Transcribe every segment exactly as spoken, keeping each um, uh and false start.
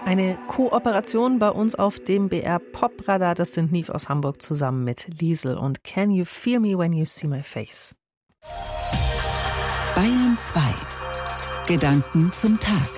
Eine Kooperation bei uns auf dem B R Pop-Radar. Das sind Nive aus Hamburg zusammen mit Liesl und Can You Feel Me When You See My Face? Bayern zwei. Gedanken zum Tag.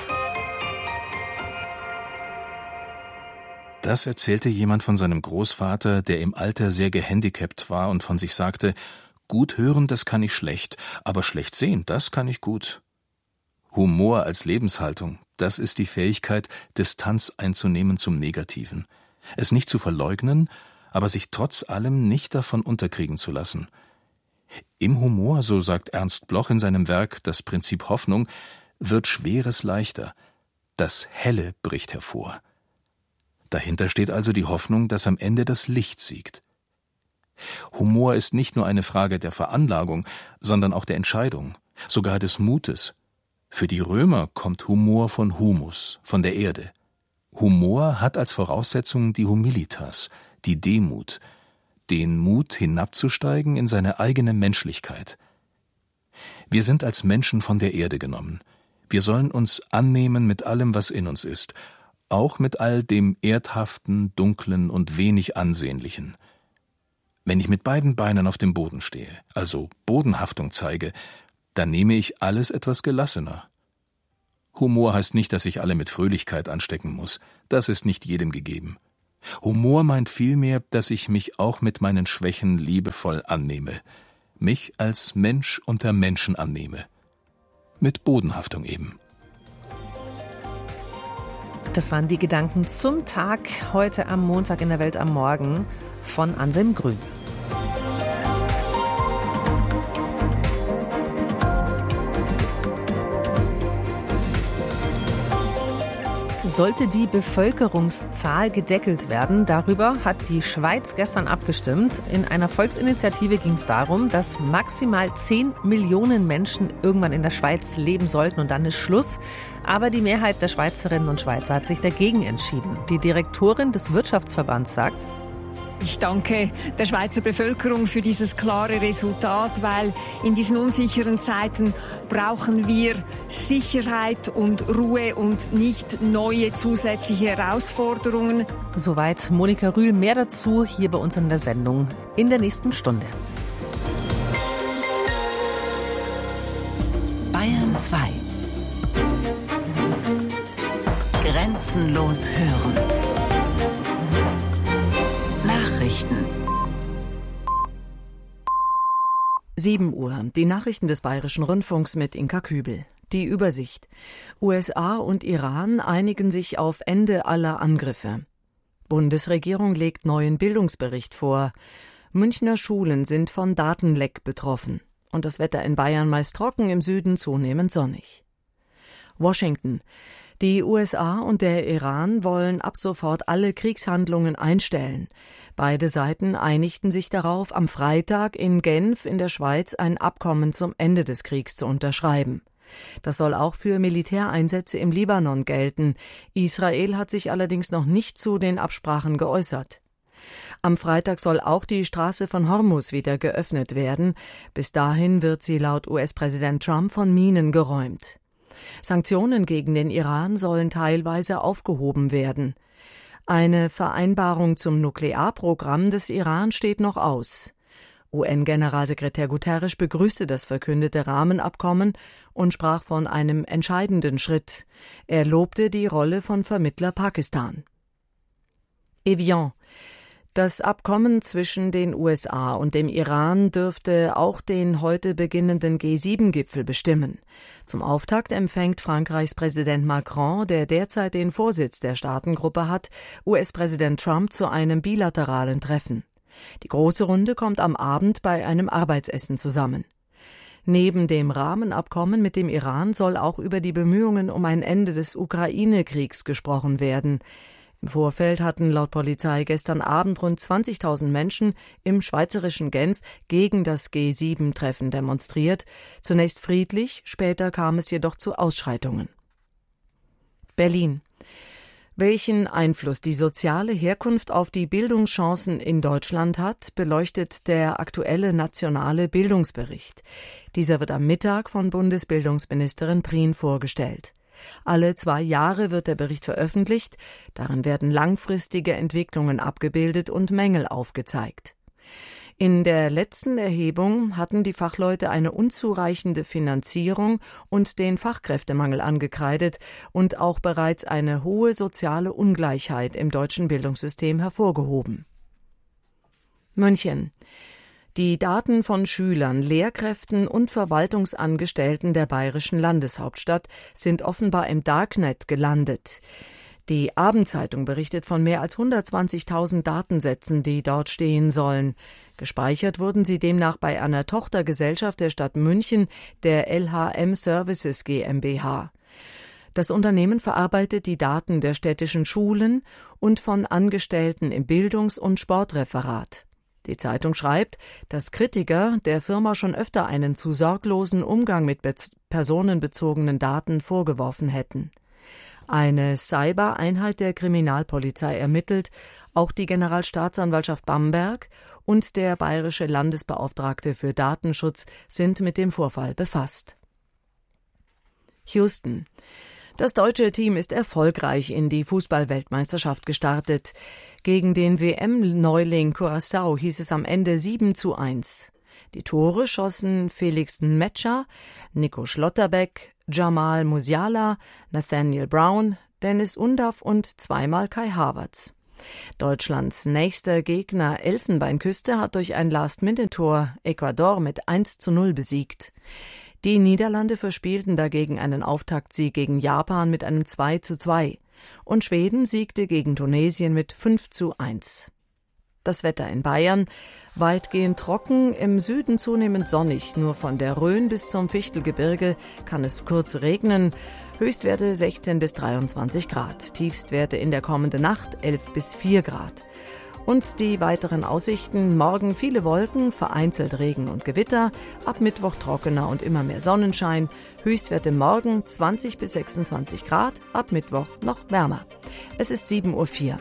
Das erzählte jemand von seinem Großvater, der im Alter sehr gehandicapt war und von sich sagte, gut hören, das kann ich schlecht, aber schlecht sehen, das kann ich gut. Humor als Lebenshaltung, das ist die Fähigkeit, Distanz einzunehmen zum Negativen. Es nicht zu verleugnen, aber sich trotz allem nicht davon unterkriegen zu lassen. Im Humor, so sagt Ernst Bloch in seinem Werk Das Prinzip Hoffnung, wird Schweres leichter. Das Helle bricht hervor. Dahinter steht also die Hoffnung, dass am Ende das Licht siegt. Humor ist nicht nur eine Frage der Veranlagung, sondern auch der Entscheidung, sogar des Mutes. Für die Römer kommt Humor von Humus, von der Erde. Humor hat als Voraussetzung die Humilitas, die Demut, den Mut hinabzusteigen in seine eigene Menschlichkeit. Wir sind als Menschen von der Erde genommen. Wir sollen uns annehmen mit allem, was in uns ist, auch mit all dem Erdhaften, Dunklen und wenig Ansehnlichen. Wenn ich mit beiden Beinen auf dem Boden stehe, also Bodenhaftung zeige, dann nehme ich alles etwas gelassener. Humor heißt nicht, dass ich alle mit Fröhlichkeit anstecken muss. Das ist nicht jedem gegeben. Humor meint vielmehr, dass ich mich auch mit meinen Schwächen liebevoll annehme. Mich als Mensch unter Menschen annehme. Mit Bodenhaftung eben. Das waren die Gedanken zum Tag heute am Montag in der Welt am Morgen von Anselm Grün. Sollte die Bevölkerungszahl gedeckelt werden? Darüber hat die Schweiz gestern abgestimmt. In einer Volksinitiative ging es darum, dass maximal zehn Millionen Menschen irgendwann in der Schweiz leben sollten und dann ist Schluss. Aber die Mehrheit der Schweizerinnen und Schweizer hat sich dagegen entschieden. Die Direktorin des Wirtschaftsverbands sagt: Ich danke der Schweizer Bevölkerung für dieses klare Resultat, weil in diesen unsicheren Zeiten brauchen wir Sicherheit und Ruhe und nicht neue zusätzliche Herausforderungen. Soweit Monika Rühl. Mehr dazu hier bei uns in der Sendung in der nächsten Stunde. Bayern zwei. Grenzenlos hören. Nachrichten. sieben Uhr. Die Nachrichten des Bayerischen Rundfunks mit Inka Kübel. Die Übersicht. U S A und Iran einigen sich auf Ende aller Angriffe. Bundesregierung legt neuen Bildungsbericht vor. Münchner Schulen sind von Datenleck betroffen. Und das Wetter in Bayern meist trocken, im Süden zunehmend sonnig. Washington. Die U S A und der Iran wollen ab sofort alle Kriegshandlungen einstellen. Beide Seiten einigten sich darauf, am Freitag in Genf in der Schweiz ein Abkommen zum Ende des Kriegs zu unterschreiben. Das soll auch für Militäreinsätze im Libanon gelten. Israel hat sich allerdings noch nicht zu den Absprachen geäußert. Am Freitag soll auch die Straße von Hormuz wieder geöffnet werden. Bis dahin wird sie laut U S-Präsident Trump von Minen geräumt. Sanktionen gegen den Iran sollen teilweise aufgehoben werden. Eine Vereinbarung zum Nuklearprogramm des Iran steht noch aus. U N-Generalsekretär Guterres begrüßte das verkündete Rahmenabkommen und sprach von einem entscheidenden Schritt. Er lobte die Rolle von Vermittler Pakistan. Evian. Das Abkommen zwischen den U S A und dem Iran dürfte auch den heute beginnenden G sieben Gipfel bestimmen. Zum Auftakt empfängt Frankreichs Präsident Macron, der derzeit den Vorsitz der Staatengruppe hat, U S-Präsident Trump zu einem bilateralen Treffen. Die große Runde kommt am Abend bei einem Arbeitsessen zusammen. Neben dem Rahmenabkommen mit dem Iran soll auch über die Bemühungen um ein Ende des Ukraine-Kriegs gesprochen werden. Im Vorfeld hatten laut Polizei gestern Abend rund zwanzigtausend Menschen im schweizerischen Genf gegen das G sieben Treffen demonstriert. Zunächst friedlich, später kam es jedoch zu Ausschreitungen. Berlin. Welchen Einfluss die soziale Herkunft auf die Bildungschancen in Deutschland hat, beleuchtet der aktuelle nationale Bildungsbericht. Dieser wird am Mittag von Bundesbildungsministerin Prien vorgestellt. Alle zwei Jahre wird der Bericht veröffentlicht. Darin werden langfristige Entwicklungen abgebildet und Mängel aufgezeigt. In der letzten Erhebung hatten die Fachleute eine unzureichende Finanzierung und den Fachkräftemangel angekreidet und auch bereits eine hohe soziale Ungleichheit im deutschen Bildungssystem hervorgehoben. München. Die Daten von Schülern, Lehrkräften und Verwaltungsangestellten der bayerischen Landeshauptstadt sind offenbar im Darknet gelandet. Die Abendzeitung berichtet von mehr als hundertzwanzigtausend Datensätzen, die dort stehen sollen. Gespeichert wurden sie demnach bei einer Tochtergesellschaft der Stadt München, der L H M Services GmbH. Das Unternehmen verarbeitet die Daten der städtischen Schulen und von Angestellten im Bildungs- und Sportreferat. Die Zeitung schreibt, dass Kritiker der Firma schon öfter einen zu sorglosen Umgang mit personenbezogenen Daten vorgeworfen hätten. Eine Cyber-Einheit der Kriminalpolizei ermittelt, auch die Generalstaatsanwaltschaft Bamberg und der bayerische Landesbeauftragte für Datenschutz sind mit dem Vorfall befasst. Houston. Das deutsche Team ist erfolgreich in die Fußball-Weltmeisterschaft gestartet. Gegen den W M-Neuling Curaçao hieß es am Ende sieben zu eins. Die Tore schossen Felix Nmecha, Nico Schlotterbeck, Jamal Musiala, Nathaniel Brown, Dennis Undaff und zweimal Kai Havertz. Deutschlands nächster Gegner Elfenbeinküste hat durch ein Last-Minute-Tor Ecuador mit eins zu null besiegt. Die Niederlande verspielten dagegen einen Auftaktsieg gegen Japan mit einem zwei zu zwei und Schweden siegte gegen Tunesien mit fünf zu eins. Das Wetter in Bayern: weitgehend trocken, im Süden zunehmend sonnig, nur von der Rhön bis zum Fichtelgebirge kann es kurz regnen. Höchstwerte sechzehn bis dreiundzwanzig Grad, Tiefstwerte in der kommenden Nacht elf bis vier Grad. Und die weiteren Aussichten: morgen viele Wolken, vereinzelt Regen und Gewitter, ab Mittwoch trockener und immer mehr Sonnenschein, Höchstwerte morgen zwanzig bis sechsundzwanzig Grad, ab Mittwoch noch wärmer. Es ist sieben Uhr vier.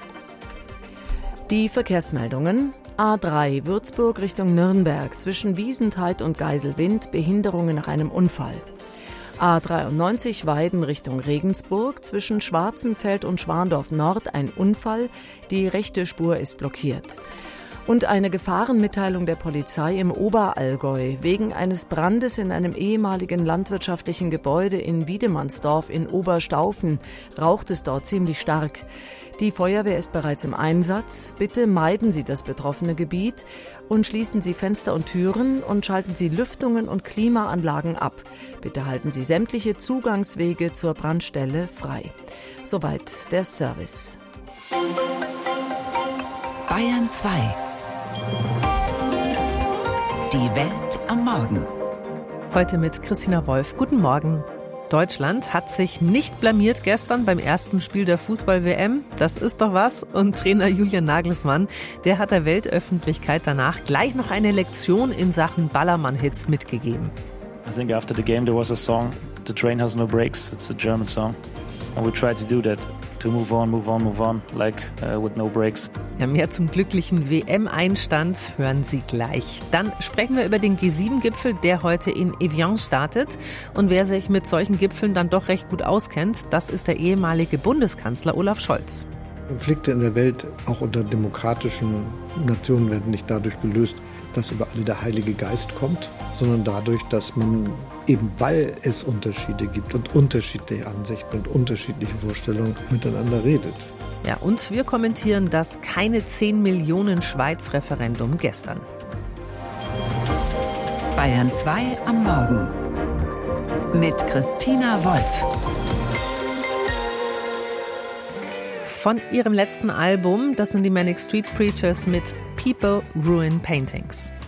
Die Verkehrsmeldungen: A drei Würzburg Richtung Nürnberg, zwischen Wiesentheid und Geiselwind Behinderungen nach einem Unfall. A dreiundneunzig Weiden Richtung Regensburg, zwischen Schwarzenfeld und Schwandorf Nord ein Unfall, die rechte Spur ist blockiert. Und eine Gefahrenmitteilung der Polizei im Oberallgäu: wegen eines Brandes in einem ehemaligen landwirtschaftlichen Gebäude in Wiedemannsdorf in Oberstaufen raucht es dort ziemlich stark. Die Feuerwehr ist bereits im Einsatz. Bitte meiden Sie das betroffene Gebiet und schließen Sie Fenster und Türen und schalten Sie Lüftungen und Klimaanlagen ab. Bitte halten Sie sämtliche Zugangswege zur Brandstelle frei. Soweit der Service. Bayern zwei. Die Welt am Morgen. Heute mit Christina Wolf. Guten Morgen. Deutschland hat sich nicht blamiert gestern beim ersten Spiel der Fußball-W M. Das ist doch was. Und Trainer Julian Nagelsmann, der hat der Weltöffentlichkeit danach gleich noch eine Lektion in Sachen Ballermann-Hits mitgegeben. I think after the game there was a song, The Train Has No Brakes. It's a German song. And we tried to do that. To move on, move on, move on, like uh, with no brakes. Ja, mehr zum glücklichen W M-Einstand hören Sie gleich. Dann sprechen wir über den G sieben Gipfel, der heute in Evian startet. Und wer sich mit solchen Gipfeln dann doch recht gut auskennt, das ist der ehemalige Bundeskanzler Olaf Scholz. Konflikte in der Welt, auch unter demokratischen Nationen, werden nicht dadurch gelöst, dass über alle der Heilige Geist kommt, sondern dadurch, dass man eben, weil es Unterschiede gibt und unterschiedliche Ansichten und unterschiedliche Vorstellungen, miteinander redet. Ja, und wir kommentieren das keine zehn Millionen Schweiz-Referendum gestern. Bayern zwei am Morgen mit Christina Wolf. Von ihrem letzten Album, das sind die Manic Street Preachers mit People Ruin Paintings.